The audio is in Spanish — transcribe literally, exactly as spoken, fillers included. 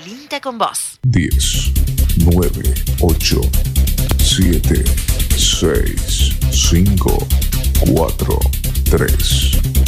linda con vos. diez, nueve, ocho, siete, seis, cinco, cuatro, tres,